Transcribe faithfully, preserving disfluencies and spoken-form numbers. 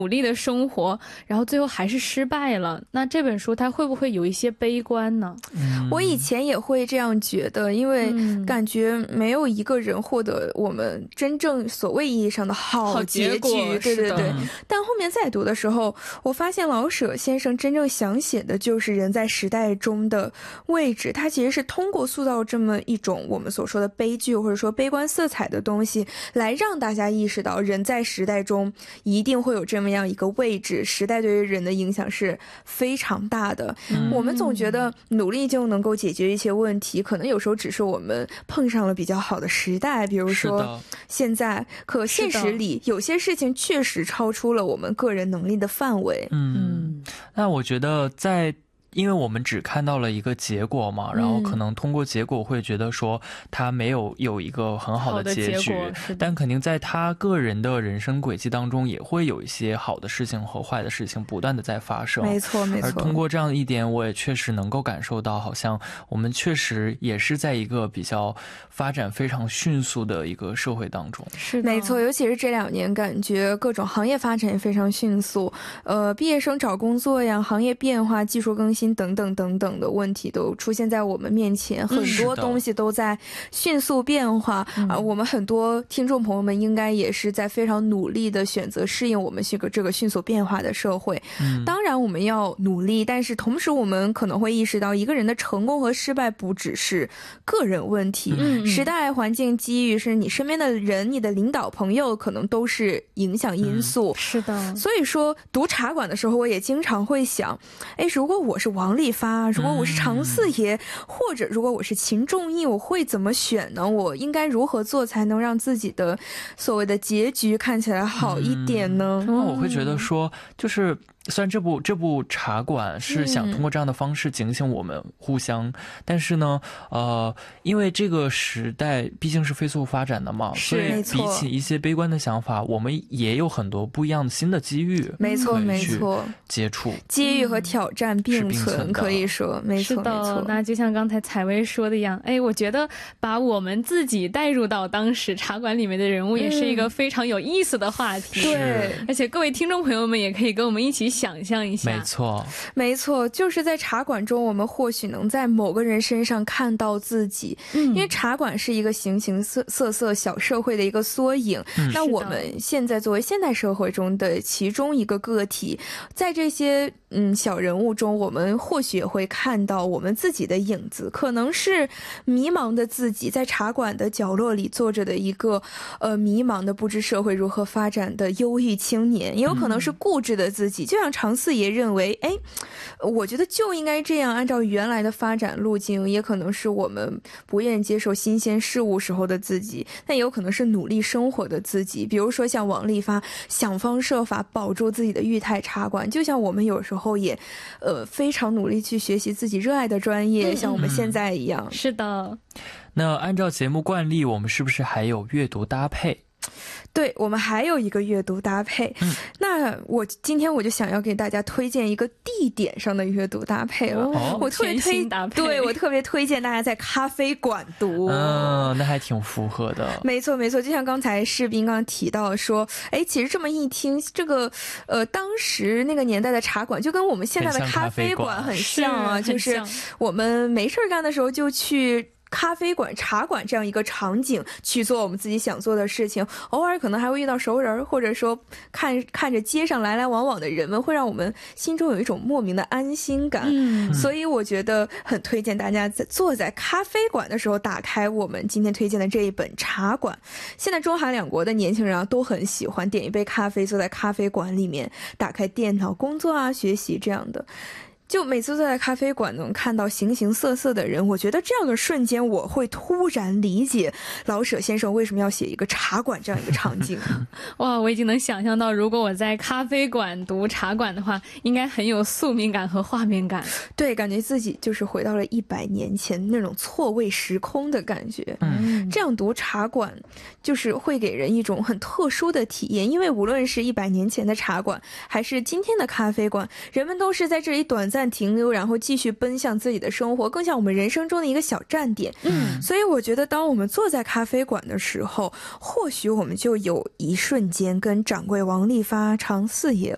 努力的生活，然后最后还是失败了，那这本书它会不会有一些悲观呢？ 嗯、我以前也会这样觉得，因为感觉没有一个人获得我们真正所谓意义上的好结局，对对对。但后面再读的时候，我发现老舍先生真正想写的就是人在时代中的位置，他其实是通过塑造这么一种我们所说的悲剧或者说悲观色彩的东西，来让大家意识到人在时代中一定会有这么样一个位置，时代对于人的影响是非常大的、嗯、我们总觉得努力就能够解决一些问题，可能有时候只是我们碰上了比较好的时代，比如说现在，可现实里有些事情确实超出了我们个人能力的范围。 嗯，那我觉得在因为我们只看到了一个结果嘛，然后可能通过结果会觉得说他没有有一个很好的结局，但肯定在他个人的人生轨迹当中也会有一些好的事情和坏的事情不断的在发生。 没错没错。 而通过这样一点，我也确实能够感受到，好像我们确实也是在一个比较发展非常迅速的一个社会当中。 是没错，尤其是这两年感觉各种行业发展也非常迅速，呃，毕业生找工作呀，行业变化，技术更新等等等等的问题都出现在我们面前，很多东西都在迅速变化、嗯啊、我们很多听众朋友们应该也是在非常努力的选择适应我们这个这个迅速变化的社会、嗯、当然我们要努力，但是同时我们可能会意识到一个人的成功和失败不只是个人问题、嗯、时代环境机遇是你身边的人，你的领导朋友可能都是影响因素、嗯、 是的。 所以说读茶馆的时候我也经常会想，哎，如果我是王利发，如果我是常四爷、嗯、或者如果我是秦仲义，我会怎么选呢？我应该如何做才能让自己的所谓的结局看起来好一点呢？ 那、嗯、我会觉得说，就是虽然这部这部茶馆是想通过这样的方式警醒我们互相、嗯、但是呢呃，因为这个时代毕竟是飞速发展的嘛，所以比起一些悲观的想法，我们也有很多不一样的新的机遇， 没错没错， 接触机遇和挑战并存、嗯、可以说没错没错。 那就像刚才采薇说的一样，哎，我觉得把我们自己带入到当时茶馆里面的人物也是一个非常有意思的话题、嗯、 对， 而且各位听众朋友们也可以跟我们一起想象一下。 没错没错，就是在茶馆中我们或许能在某个人身上看到自己、嗯、因为茶馆是一个形形色色色小社会的一个缩影、嗯、那我们现在作为现代社会中的其中一个个体，在这些嗯小人物中，我们或许也会看到我们自己的影子，可能是迷茫的自己，在茶馆的角落里坐着的一个呃迷茫的不知社会如何发展的忧郁青年，也有可能是固执的自己、嗯、就像常四爷认为，哎，我觉得就应该这样按照原来的发展路径，也可能是我们不愿意接受新鲜事物时候的自己，但也有可能是努力生活的自己，比如说像王利发想方设法保住自己的裕泰茶馆，就像我们有时候也呃非常努力去学习自己热爱的专业、嗯、像我们现在一样、 嗯、是的。 那按照节目惯例，我们是不是还有阅读搭配？ 对，我们还有一个阅读搭配、嗯、那我今天我就想要给大家推荐一个地点上的阅读搭配了、 哦、 我特别推对我特别推荐大家在咖啡馆读。 嗯，那还挺符合的。 没错没错，就像刚才士斌刚刚提到说，哎，其实这么一听，这个呃当时那个年代的茶馆就跟我们现在的咖啡馆很像啊， 是就是我们没事干的时候就去咖啡馆茶馆这样一个场景去做我们自己想做的事情，偶尔可能还会遇到熟人，或者说看看着街上来来往往的人们，会让我们心中有一种莫名的安心感、嗯、所以我觉得很推荐大家在坐在咖啡馆的时候打开我们今天推荐的这一本茶馆。现在中韩两国的年轻人啊都很喜欢点一杯咖啡，坐在咖啡馆里面打开电脑工作啊学习这样的，就每次坐在咖啡馆能看到形形色色的人，我觉得这样的瞬间我会突然理解老舍先生为什么要写一个茶馆这样一个场景。 哇，我已经能想象到如果我在咖啡馆读茶馆的话，应该很有宿命感和画面感。 对，感觉自己就是回到了一百年前那种错位时空的感觉。嗯，这样读茶馆就是会给人一种很特殊的体验，因为无论是一百年前的茶馆还是今天的咖啡馆，人们都是在这里短暂停留，然后继续奔向自己的生活，更像我们人生中的一个小站点。嗯，所以我觉得当我们坐在咖啡馆的时候，或许我们就有一瞬间跟掌柜王利发、常四爷